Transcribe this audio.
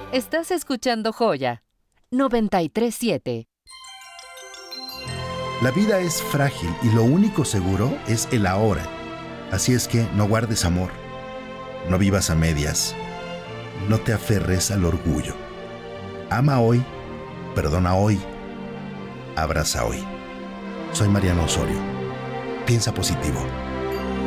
Estás escuchando Joya 93.7. La vida es frágil y lo único seguro es el ahora. Así es que no guardes amor, no vivas a medias, no te aferres al orgullo. Ama hoy, perdona hoy, abraza hoy. Soy Mariano Osorio. Piensa positivo.